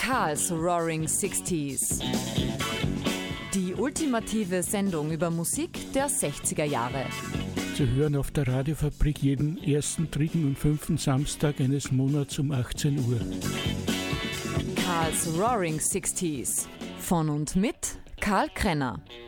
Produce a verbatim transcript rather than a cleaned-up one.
Karl's Roaring Sixties. Die ultimative Sendung über Musik der sechziger Jahre. Zu hören auf der Radiofabrik jeden ersten, dritten und fünften Samstag eines Monats um achtzehn Uhr. Karl's Roaring Sixties. Von und mit Karl Krenner.